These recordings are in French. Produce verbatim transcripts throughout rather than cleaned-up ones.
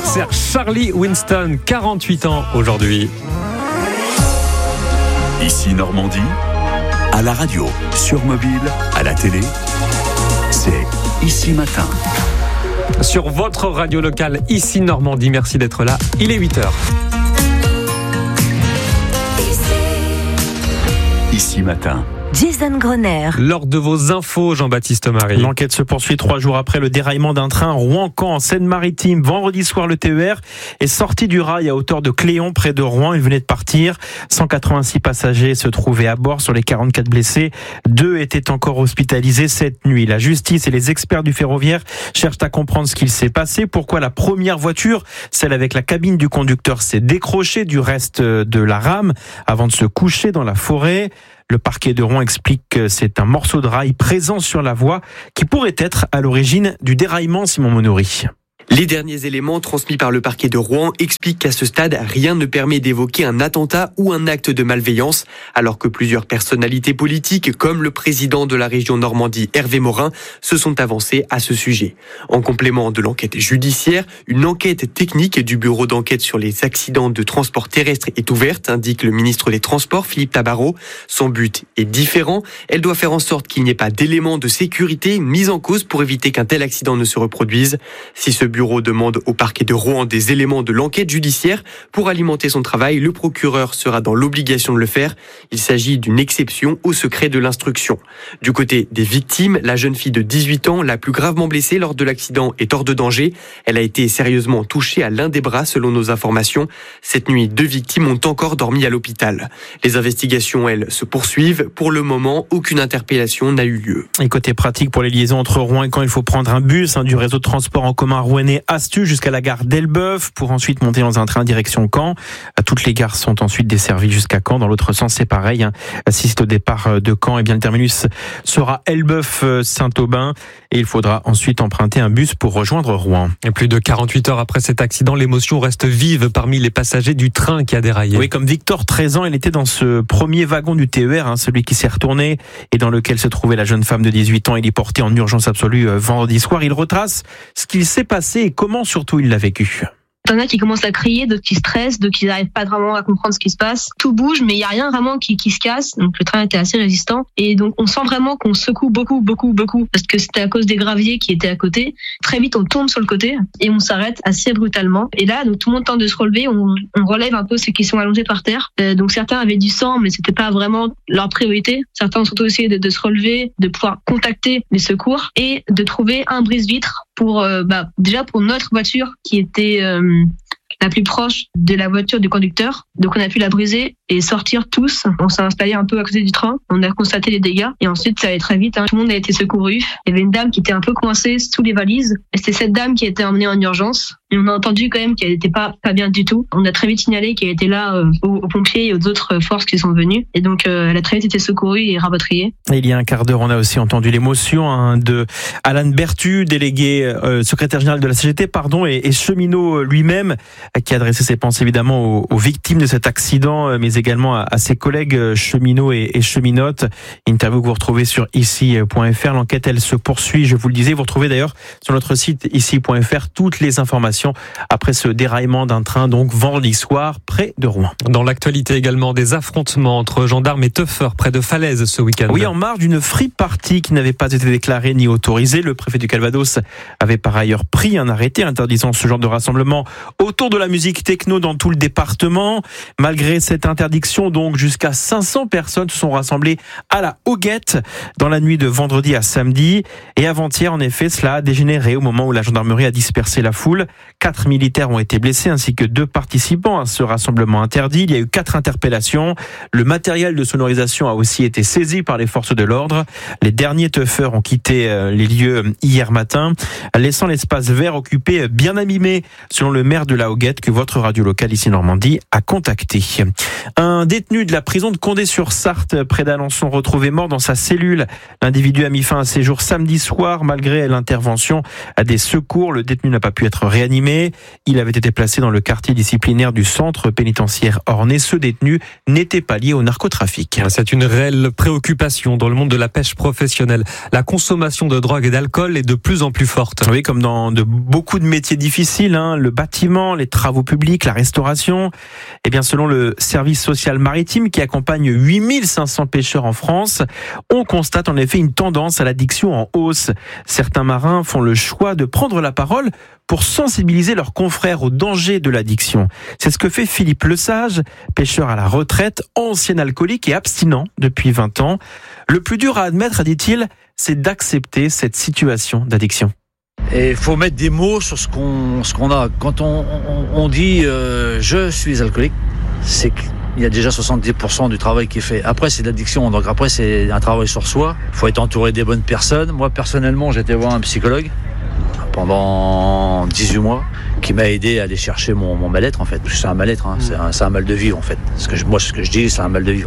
anniversaire Charlie Winston, quarante-huit ans aujourd'hui. Ici Normandie, à la radio, sur mobile, à la télé, c'est Ici Matin. Sur votre radio locale, Ici Normandie, merci d'être là, il est huit heures. Ici Matin. Jason Grenier. Lors de vos infos, Jean-Baptiste Marie. L'enquête se poursuit trois jours après le déraillement d'un train Rouen-Caen en Seine-Maritime. Vendredi soir, le T E R est sorti du rail à hauteur de Cléon, près de Rouen. Il venait de partir. cent quatre-vingt-six passagers se trouvaient à bord. Sur les quarante-quatre blessés, deux étaient encore hospitalisés cette nuit. La justice et les experts du ferroviaire cherchent à comprendre ce qu'il s'est passé. Pourquoi la première voiture, celle avec la cabine du conducteur, s'est décrochée du reste de la rame avant de se coucher dans la forêt. Le parquet de Rouen explique que c'est un morceau de rail présent sur la voie qui pourrait être à l'origine du déraillement, Simon Monori. Les derniers éléments transmis par le parquet de Rouen expliquent qu'à ce stade, rien ne permet d'évoquer un attentat ou un acte de malveillance, alors que plusieurs personnalités politiques, comme le président de la région Normandie, Hervé Morin, se sont avancées à ce sujet. En complément de l'enquête judiciaire, une enquête technique du bureau d'enquête sur les accidents de transport terrestre est ouverte, indique le ministre des Transports, Philippe Tabarot. Son but est différent. Elle doit faire en sorte qu'il n'y ait pas d'éléments de sécurité mis en cause pour éviter qu'un tel accident ne se reproduise. Si ce bureau demande au parquet de Rouen des éléments de l'enquête judiciaire pour alimenter son travail, le procureur sera dans l'obligation de le faire. Il s'agit d'une exception au secret de l'instruction. Du côté des victimes, la jeune fille de dix-huit ans, la plus gravement blessée lors de l'accident, est hors de danger. Elle a été sérieusement touchée à l'un des bras selon nos informations. Cette nuit, deux victimes ont encore dormi à l'hôpital. Les investigations, elles, se poursuivent. Pour le moment, aucune interpellation n'a eu lieu. Et côté pratique pour les liaisons entre Rouen et Caen, il faut prendre un bus hein, du réseau de transport en commun rouennais Astu jusqu'à la gare d'Elbeuf pour ensuite monter dans un train direction Caen. Toutes les gares sont ensuite desservies jusqu'à Caen. Dans l'autre sens, c'est pareil. Hein. Si c'est au départ de Caen, eh bien le terminus sera Elbeuf-Saint-Aubin et il faudra ensuite emprunter un bus pour rejoindre Rouen. Et plus de quarante-huit heures après cet accident, l'émotion reste vive parmi les passagers du train qui a déraillé. Oui, comme Victor, treize ans, il était dans ce premier wagon du T E R, hein, celui qui s'est retourné et dans lequel se trouvait la jeune femme de dix-huit ans. Il est porté en urgence absolue euh, vendredi soir. Il retrace ce qu'il s'est passé et comment surtout il l'a vécu. T'en as qui commencent à crier, d'autres qui stressent, d'autres qui n'arrivent pas vraiment à comprendre ce qui se passe. Tout bouge, mais il n'y a rien vraiment qui, qui se casse. Donc le train était assez résistant. Et donc on sent vraiment qu'on secoue beaucoup, beaucoup, beaucoup. Parce que c'était à cause des graviers qui étaient à côté. Très vite, on tourne sur le côté et on s'arrête assez brutalement. Et là, donc tout le monde tente de se relever. On, on relève un peu ceux qui sont allongés par terre. Euh, donc certains avaient du sang, mais c'était pas vraiment leur priorité. Certains ont surtout essayé de, de se relever, de pouvoir contacter les secours et de trouver un brise-vitre pour euh, bah, déjà pour notre voiture qui était euh, la plus proche de la voiture du conducteur. Donc on a pu la briser et sortir tous. On s'est installé un peu à côté du train. On a constaté les dégâts et ensuite ça allait très vite. Hein. Tout le monde a été secouru. Il y avait une dame qui était un peu coincée sous les valises. Et c'était cette dame qui a été emmenée en urgence. Et on a entendu quand même qu'elle n'était pas pas bien du tout. On a très vite signalé qu'elle était là euh, aux, aux pompiers et aux autres forces qui sont venues. Et donc euh, elle a très vite été secourue et rapatriée. Et il y a un quart d'heure, on a aussi entendu l'émotion hein, de Alan Berthu, délégué euh, secrétaire général de la C G T, pardon, et, et cheminot lui-même, qui a adressé ses pensées évidemment aux, aux victimes de cet accident, mais également à, à ses collègues cheminots et, et cheminotes. Interview que vous retrouvez sur ici point f r. L'enquête, elle se poursuit, je vous le disais. Vous retrouvez d'ailleurs sur notre site ici point f r toutes les informations après ce déraillement d'un train, donc vendredi soir, près de Rouen. Dans l'actualité également, des affrontements entre gendarmes et teufeurs près de Falaise ce week-end. Oui, en marge d'une free party qui n'avait pas été déclarée ni autorisée. Le préfet du Calvados avait par ailleurs pris un arrêté interdisant ce genre de rassemblement autour de la musique techno dans tout le département. Malgré cette interdiction, donc, jusqu'à cinq cents personnes se sont rassemblées à la Hoguette dans la nuit de vendredi à samedi. Et avant-hier, en effet, cela a dégénéré au moment où la gendarmerie a dispersé la foule. Quatre militaires ont été blessés ainsi que deux participants à ce rassemblement interdit. Il y a eu quatre interpellations. Le matériel de sonorisation a aussi été saisi par les forces de l'ordre. Les derniers teufeurs ont quitté les lieux hier matin, laissant l'espace vert occupé bien abîmé, selon le maire de la Hoguette que votre radio locale ici Normandie a contacté. Un détenu de la prison de Condé-sur-Sarthe, près d'Alençon, retrouvé mort dans sa cellule. L'individu a mis fin à ses jours samedi soir, malgré l'intervention des secours. Le détenu n'a pas pu être réanimé. Il avait été placé dans le quartier disciplinaire du centre pénitentiaire orné. Ce détenu n'était pas lié au narcotrafic. C'est une réelle préoccupation dans le monde de la pêche professionnelle. La consommation de drogue et d'alcool est de plus en plus forte. Oui, comme dans de beaucoup de métiers difficiles, hein, le bâtiment, les travaux publics, la restauration. Eh bien, selon le service social maritime qui accompagne huit mille cinq cents pêcheurs en France, on constate en effet une tendance à l'addiction en hausse. Certains marins font le choix de prendre la parole pour sensibiliser leurs confrères aux dangers de l'addiction. C'est ce que fait Philippe Lesage, pêcheur à la retraite, ancien alcoolique et abstinent depuis vingt ans. Le plus dur à admettre, dit-il, c'est d'accepter cette situation d'addiction. Et il faut mettre des mots sur ce qu'on, ce qu'on a. Quand on, on, on dit euh, « je suis alcoolique », c'est qu'il y a déjà soixante-dix pour cent du travail qui est fait. Après, c'est de l'addiction, donc après, c'est un travail sur soi. Il faut être entouré des bonnes personnes. Moi, personnellement, j'ai été voir un psychologue pendant dix-huit mois, qui m'a aidé à aller chercher mon, mon mal-être, en fait. Parce que c'est un mal-être, hein. c'est, un, c'est un mal de vivre, en fait. Ce que je, moi, ce que je dis, c'est un mal de vivre.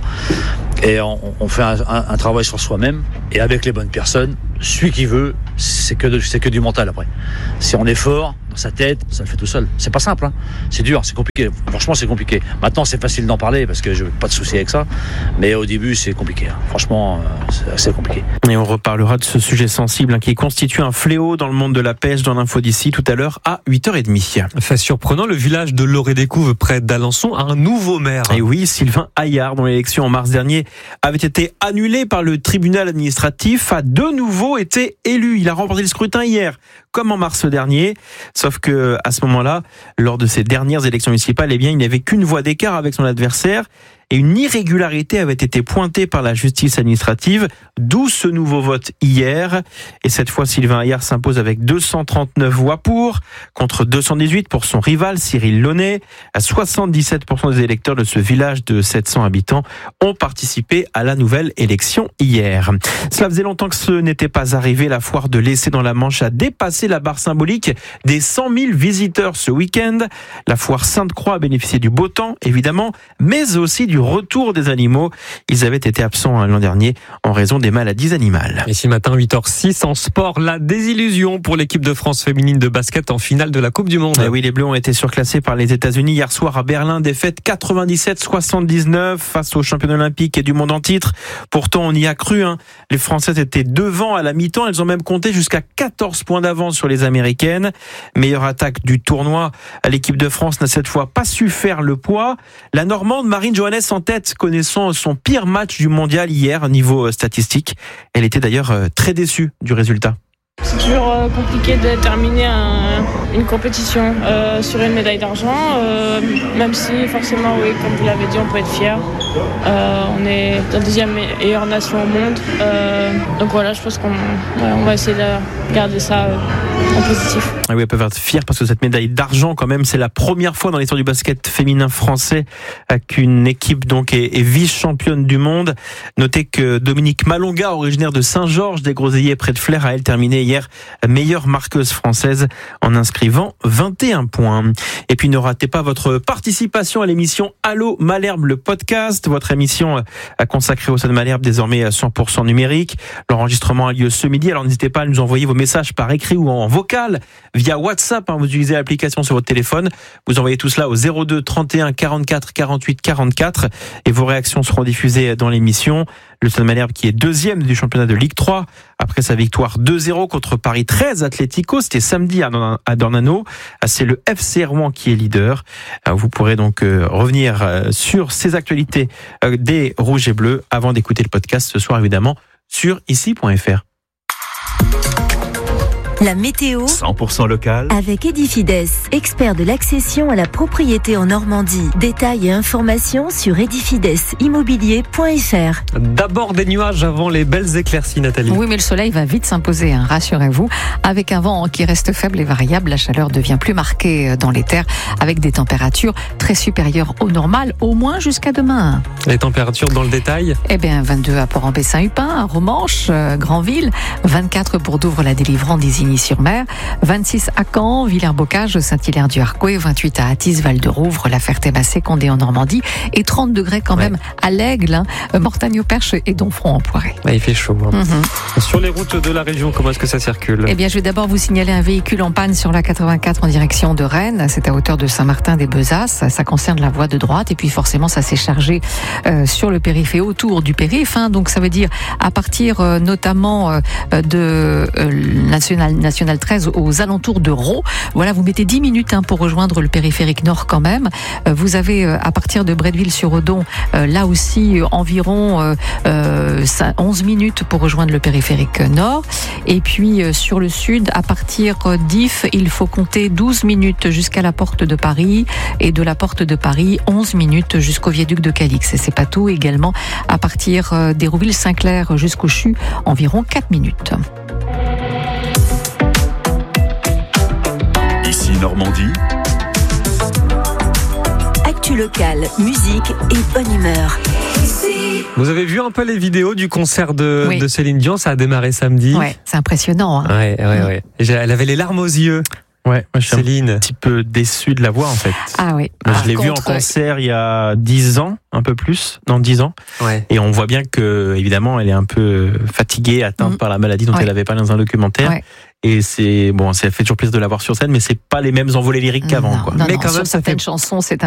Et on, on fait un, un, un travail sur soi-même, et avec les bonnes personnes, celui qui veut, c'est que, de, c'est que du mental, après. Si on est fort, dans sa tête, ça le fait tout seul. C'est pas simple, hein. C'est dur, c'est compliqué. Franchement, c'est compliqué. Maintenant, c'est facile d'en parler, parce que je n'ai pas de souci avec ça. Mais au début, c'est compliqué. Hein. Franchement, c'est assez compliqué. Et on reparlera de ce sujet sensible, hein, qui constitue un fléau dans le monde de la pêche, dans l'info d'ici, tout à l'heure, à huit heures trente. Fait surprenant, le village de Loré-des-Couves, près d'Alençon, a un nouveau maire. Et oui, Sylvain Hayard, dont l'élection en mars dernier avait été annulée par le tribunal administratif, a de nouveau été élu. Il a remporté le scrutin hier, comme en mars dernier. Sauf que, à ce moment-là, lors de ces dernières élections municipales, eh bien, il n'avait qu'une voix d'écart avec son adversaire. Et une irrégularité avait été pointée par la justice administrative, d'où ce nouveau vote hier. Et cette fois, Sylvain Hayard s'impose avec deux cent trente-neuf voix pour, contre deux cent dix-huit pour son rival Cyril Launay. À soixante-dix-sept pour cent des électeurs de ce village de sept cents habitants ont participé à la nouvelle élection hier. Cela faisait longtemps que ce n'était pas arrivé. La foire de l'Essai dans la Manche a dépassé la barre symbolique des cent mille visiteurs ce week-end. La foire Sainte-Croix a bénéficié du beau temps, évidemment, mais aussi du retour des animaux. Ils avaient été absents l'an dernier en raison des maladies animales. Et ce matin, huit heures six, en sport, la désillusion pour l'équipe de France féminine de basket en finale de la Coupe du Monde. Et oui, les Bleus ont été surclassés par les États-Unis hier soir à Berlin. Défaite quatre-vingt-dix-sept soixante-dix-neuf face aux championnes olympiques et du monde en titre. Pourtant, on y a cru. Hein. Les Françaises étaient devant à la mi-temps. Elles ont même compté jusqu'à quatorze points d'avance sur les Américaines. Meilleure attaque du tournoi. L'équipe de France n'a cette fois pas su faire le poids. La Normande Marine Johannes en tête, connaissant son pire match du mondial hier niveau statistique. Elle était d'ailleurs très déçue du résultat. C'est toujours euh, compliqué de terminer un, une compétition euh, sur une médaille d'argent, euh, même si forcément, oui, comme vous l'avez dit, on peut être fier. Euh, on est la deuxième meilleure nation au monde. Euh, donc voilà, je pense qu'on ouais, on va essayer de garder ça euh, en positif. Ah oui, elles peuvent être fières parce que cette médaille d'argent, quand même, c'est la première fois dans l'histoire du basket féminin français qu'une équipe donc est, est vice-championne du monde. Notez que Dominique Malonga, originaire de Saint-Georges des Groseilliers près de Flers, a elle terminé hier meilleure marqueuse française en inscrivant vingt et un points. Et puis ne ratez pas votre participation à l'émission Allô Malherbe, le podcast, votre émission consacrée au Stade Malherbe, désormais cent pour cent numérique. L'enregistrement a lieu ce midi, alors n'hésitez pas à nous envoyer vos messages par écrit ou en vocal via WhatsApp. Hein, vous utilisez l'application sur votre téléphone, vous envoyez tout cela au zéro deux trente et un quarante-quatre quarante-huit quarante-quatre et vos réactions seront diffusées dans l'émission. Le Stade Malherbe qui est deuxième du championnat de Ligue trois après sa victoire deux zéro contre Paris treize Atlético, c'était samedi à Dornano. C'est le F C Rouen qui est leader. Vous pourrez donc revenir sur ces actualités des Rouges et Bleus avant d'écouter le podcast ce soir évidemment sur ici point f r. La météo cent pour cent local avec Edifides, expert de l'accession à la propriété en Normandie. Détails et informations sur edifides immobilier point f r. D'abord des nuages avant les belles éclaircies, Nathalie. Oui, mais le soleil va vite s'imposer, hein, rassurez-vous. Avec un vent qui reste faible et variable, la chaleur devient plus marquée dans les terres avec des températures très supérieures au normal, au moins jusqu'à demain. Les températures dans le détail ? Eh bien, vingt-deux à Port-en-Bessin-Hupin, à Romanche, euh, Granville, vingt-quatre pour Douvres-la-Délivrance, Désigny Bobigny-sur-Mer, vingt-six à Caen, Villers-Bocage, Saint-Hilaire-du-Harcouët, vingt-huit à Athis, Val-de-Rouvre, La Ferté-Massé, Condé en Normandie et trente degrés quand même ouais. à l'Aigle, hein, Mortagne-au-Perche et Domfront-en-Poiré. Ouais, il fait chaud. Hein. Mm-hmm. Sur les routes de la région, comment est-ce que ça circule ? Eh bien, je vais d'abord vous signaler un véhicule en panne sur la quatre-vingt-quatre en direction de Rennes. C'est à hauteur de Saint-Martin-des-Bezasses. Ça concerne la voie de droite et puis forcément, ça s'est chargé euh, sur le périph' et autour du périph'. Hein. Donc, ça veut dire à partir euh, notamment euh, de euh, National, National treize aux alentours de Raux. Voilà, vous mettez dix minutes hein, pour rejoindre le périphérique nord quand même. Euh, vous avez euh, à partir de Bretteville-sur-Odon, euh, là aussi euh, environ euh, euh, onze minutes pour rejoindre le périphérique nord. Et puis euh, sur le sud, à partir d'If, il faut compter douze minutes jusqu'à la porte de Paris et de la porte de Paris, onze minutes jusqu'au viaduc de Calix. Et c'est pas tout, également à partir euh, d'Hérouville-Saint-Clair jusqu'au C H U, environ quatre minutes. Ici Normandie. Actu locale, musique et bonne humeur. Vous avez vu un peu les vidéos du concert de, oui. de Céline Dion, ça a démarré samedi. Ouais, c'est impressionnant. Hein. Ouais, ouais, ouais. Elle avait les larmes aux yeux. Ouais, moi je suis Céline. un petit peu déçu de la voix en fait. Ah oui. Moi, ah, je l'ai contre... vu en concert il y a dix ans, un peu plus, non dix ans. Ouais. Et on voit bien que évidemment elle est un peu fatiguée, atteinte mmh. par la maladie dont ouais. elle avait parlé dans un documentaire. Ouais. Et c'est bon, ça fait toujours plaisir de la voir sur scène, mais c'est pas les mêmes envolées lyriques qu'avant. Non, quoi. non, mais non, quand sur même, ça certaines fait... chansons, c'est un